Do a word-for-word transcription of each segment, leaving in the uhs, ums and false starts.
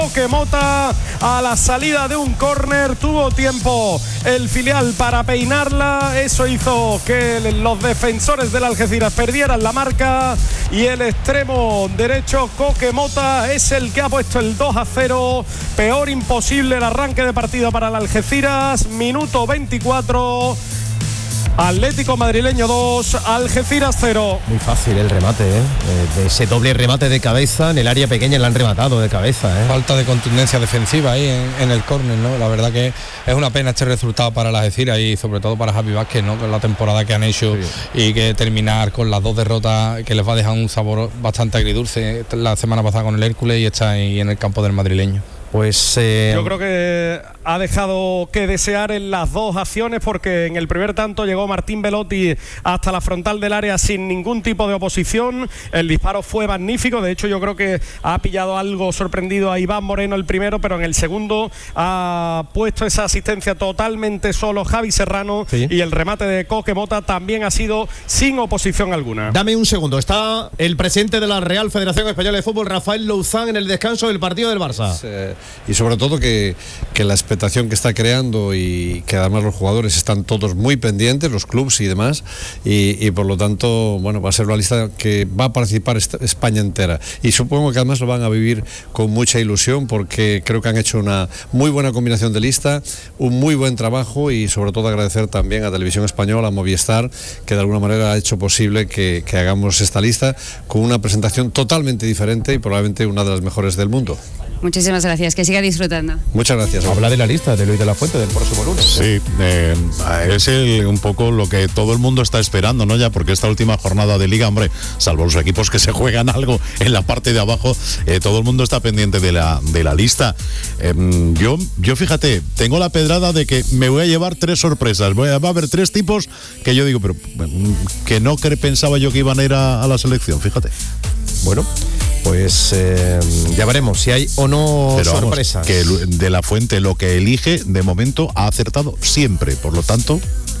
Que Mota a la salida de un córner tuvo tiempo el filial para peinarla. Eso hizo que los defensores del Algeciras perdieran la marca y el extremo derecho Coque Mota es el que ha puesto el dos a cero. Peor imposible el arranque de partido para el Algeciras. Minuto veinticuatro. Atlético madrileño dos, Algeciras cero. Muy fácil el remate, ¿eh? De ese doble remate de cabeza en el área pequeña le han rematado de cabeza, ¿eh? Falta de contundencia defensiva ahí en, en el córner, ¿no? La verdad que es una pena este resultado para el Algeciras y sobre todo para Javi Vázquez, ¿no? Con la temporada que han hecho, sí. Y que terminar con las dos derrotas que les va a dejar un sabor bastante agridulce la semana pasada con el Hércules y está ahí en el campo del madrileño. Pues eh... yo creo que ha dejado que desear en las dos acciones, porque en el primer tanto llegó Martín Belotti hasta la frontal del área sin ningún tipo de oposición. El disparo fue magnífico, de hecho yo creo que ha pillado algo sorprendido a Iván Moreno el primero, pero en el segundo ha puesto esa asistencia totalmente solo Javi Serrano, sí. Y el remate de Coque Mota también ha sido sin oposición alguna. Dame un segundo, está el presidente de la Real Federación Española de Fútbol, Rafael Louzán, en el descanso del partido del Barça. Sí. Y sobre todo que, que la expectación que está creando y que además los jugadores están todos muy pendientes, los clubes y demás, y, y por lo tanto, bueno, va a ser una lista que va a participar España entera, y supongo que además lo van a vivir con mucha ilusión, porque creo que han hecho una muy buena combinación de lista, un muy buen trabajo, y sobre todo agradecer también a Televisión Española, a Movistar, que de alguna manera ha hecho posible que, que hagamos esta lista con una presentación totalmente diferente y probablemente una de las mejores del mundo. Muchísimas gracias, que siga disfrutando. Muchas gracias. Habla de la lista de Luis de la Fuente del próximo lunes. Sí, eh, es el, un poco lo que todo el mundo está esperando, ¿no? Ya, porque esta última jornada de Liga, hombre, salvo los equipos que se juegan algo en la parte de abajo, eh, todo el mundo está pendiente de la, de la lista. Eh, yo, yo, fíjate, tengo la pedrada de que me voy a llevar tres sorpresas. Voy a, va a haber tres tipos que yo digo, pero que no que pensaba yo que iban a ir a, a la selección, fíjate. Bueno, pues eh, ya veremos si hay o no Pero sorpresas. Vamos, que de la Fuente lo que elige, de momento, ha acertado siempre. Por lo tanto,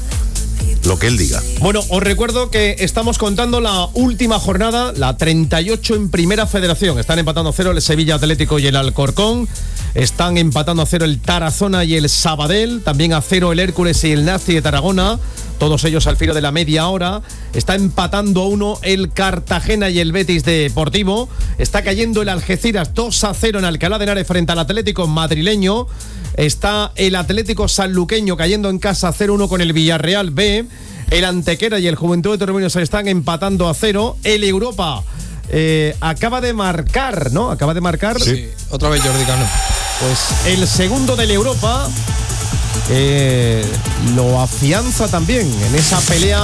lo que él diga. Bueno, os recuerdo que estamos contando la última jornada, la treinta y ocho en Primera Federación. Están empatando a cero el Sevilla Atlético y el Alcorcón. Están empatando a cero el Tarazona y el Sabadell. También a cero el Hércules y el Nasti de Tarragona. Todos ellos al filo de la media hora. Está empatando a uno el Cartagena y el Betis Deportivo. Está cayendo el Algeciras dos a cero en Alcalá de Henares frente al Atlético madrileño. Está el Atlético sanluqueño cayendo en casa cero uno con el Villarreal B. El Antequera y el Juventud de Torremolinos se están empatando a cero. El Europa eh, acaba de marcar, ¿no? Acaba de marcar. Sí, otra vez Jordi Cano. Pues el segundo del Europa eh, lo afianza también en esa pelea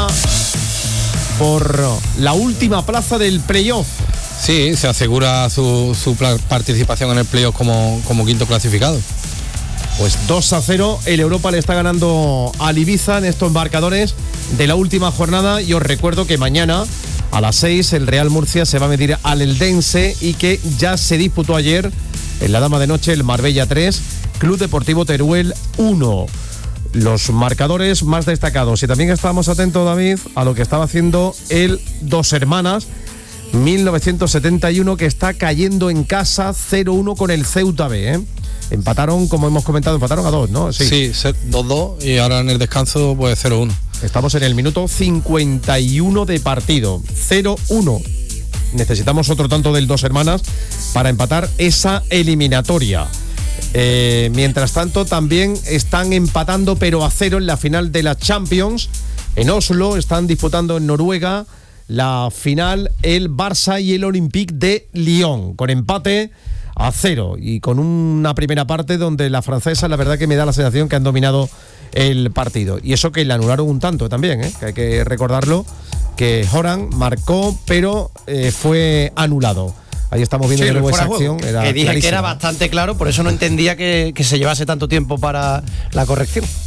por la última plaza del playoff. Sí, se asegura su, su participación en el playoff como, como quinto clasificado. Pues dos a cero el Europa le está ganando al Ibiza en estos marcadores de la última jornada, y os recuerdo que mañana a las seis el Real Murcia se va a medir al Eldense, y que ya se disputó ayer en la dama de noche el Marbella tres, Club Deportivo Teruel uno. Los marcadores más destacados, y también estábamos atentos, David, a lo que estaba haciendo el Dos Hermanas mil novecientos setenta y uno, que está cayendo en casa cero uno con el Ceuta B, ¿eh? Empataron, como hemos comentado, empataron a dos, ¿no? Sí, sí, dos dos, y ahora en el descanso pues cero uno. Estamos en el minuto cincuenta y uno de partido, cero uno. Necesitamos otro tanto del Dos Hermanas para empatar esa eliminatoria. Eh, mientras tanto, también están empatando, pero a cero, en la final de la Champions. En Oslo están disputando en Noruega la final el Barça y el Olympique de Lyon, con empate a cero, y con una primera parte donde la francesa, la verdad que me da la sensación que han dominado el partido. Y eso que le anularon un tanto también, ¿eh? Que hay que recordarlo, que Horan marcó, pero eh, fue anulado. Ahí estamos viendo, sí, de nuevo esa acción. Era que dije clarísima, que era bastante claro, por eso no entendía que, que se llevase tanto tiempo para la corrección.